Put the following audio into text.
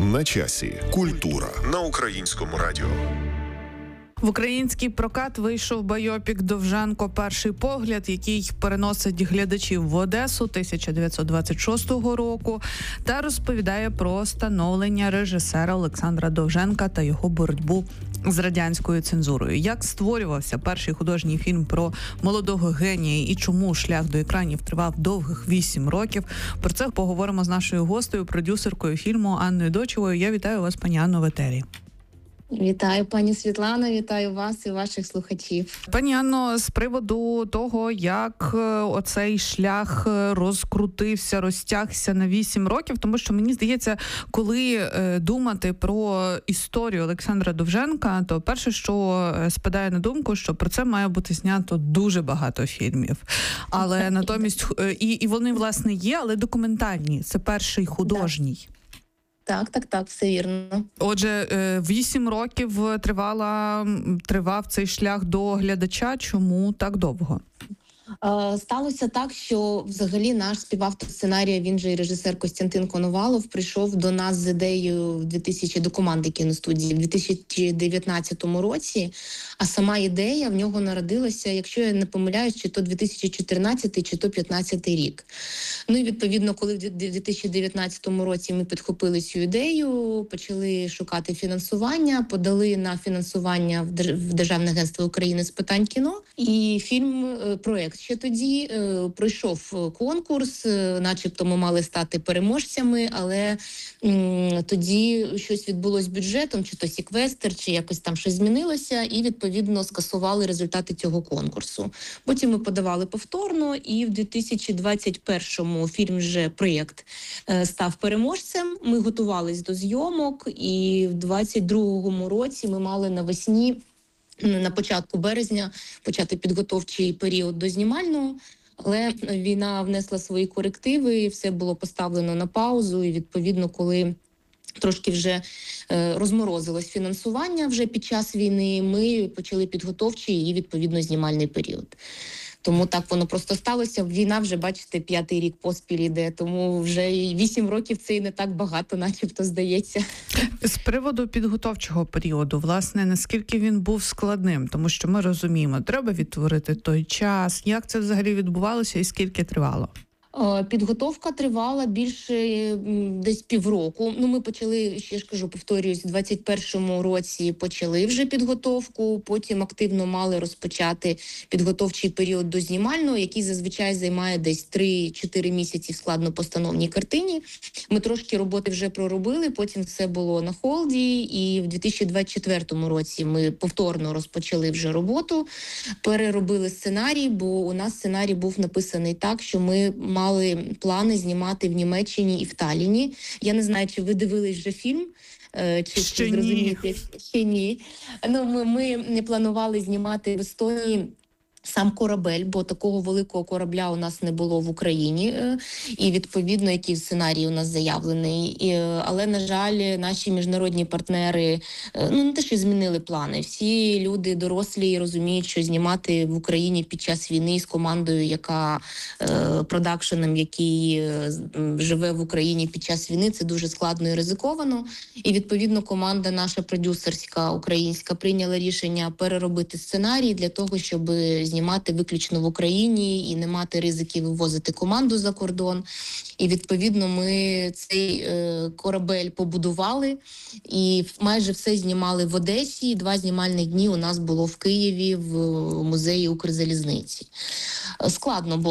На часі. Культура на Українському радіо. В український прокат вийшов байопік «Довженко. Перший погляд», який переносить глядачів в Одесу 1926 року та розповідає про становлення режисера Олександра Довженка та його боротьбу з радянською цензурою. Як створювався перший художній фільм про молодого генія і чому шлях до екранів тривав довгих 8 років. Про це поговоримо з нашою гостею, продюсеркою фільму Анною Дочевою. Я вітаю вас, пані Анно, в етері. Вітаю, пані Світлано, вітаю вас і ваших слухачів. Пані Анно, з приводу того, як оцей шлях розкрутився, розтягся на 8 років, тому що, мені здається, коли думати про історію Олександра Довженка, то перше, що спадає на думку, що про це має бути знято дуже багато фільмів. Але натомість, і вони, власне, є, але документальні. Це перший художній. Так, все вірно. Отже, 8 років тривав цей шлях до глядача. Чому так довго? Сталося так, що взагалі наш співавтор сценарія, він же і режисер Костянтин Коновалов, прийшов до нас з ідеєю до команди кіностудії в 2019 році, а сама ідея в нього народилася, якщо я не помиляюсь, чи то 2014, чи то 2015 рік. Ну і відповідно, коли в 2019 році ми підхопили цю ідею, почали шукати фінансування, подали на фінансування в Державне агентство України з питань кіно, і проект ще тоді пройшов конкурс, начебто ми мали стати переможцями, але тоді щось відбулося з бюджетом, чи то секвестр, чи якось там щось змінилося, і відповідно скасували результати цього конкурсу. Потім ми подавали повторно, і в 2021-му фільм вже проєкт став переможцем. Ми готувались до зйомок, і в 2022 році ми мали навесні, на початку березня, почати підготовчий період до знімального, але війна внесла свої корективи, і все було поставлено на паузу, і відповідно, коли трошки вже розморозилось фінансування вже під час війни, ми почали підготовчий і відповідно знімальний період. Тому так воно просто сталося. Війна вже, бачите, 5-й рік поспіль іде, тому вже 8 років це і не так багато, начебто, здається. З приводу підготовчого періоду, власне, наскільки він був складним? Тому що ми розуміємо, треба відтворити той час. Як це взагалі відбувалося і скільки тривало? Підготовка тривала більше десь півроку. Ми почали, ще ж кажу, повторююсь, у 2021 році почали вже підготовку, потім активно мали розпочати підготовчий період до знімального, який зазвичай займає десь 3-4 місяці в складнопостановній картині. Ми трошки роботи вже проробили, потім все було на холді, і в 2024 році ми повторно розпочали вже роботу, переробили сценарій, бо у нас сценарій був написаний так, що ми мали плани знімати в Німеччині і в Талліні. Я не знаю, чи ви дивились вже фільм, чи зрозумієте? Ще ні. Ми не планували знімати в Естонії сам корабель, бо такого великого корабля у нас не було в Україні, і відповідно, який сценарій у нас заявлений. Але, на жаль, наші міжнародні партнери не те, що змінили плани. Всі люди дорослі і розуміють, що знімати в Україні під час війни з командою, яка продакшеном, який живе в Україні під час війни, це дуже складно і ризиковано. І відповідно команда наша продюсерська українська прийняла рішення переробити сценарій для того, щоб знімати виключно в Україні і не мати ризиків вивозити команду за кордон. І відповідно ми цей корабель побудували і майже все знімали в Одесі. 2 знімальних дні у нас було в Києві в музеї Укрзалізниці. Складно було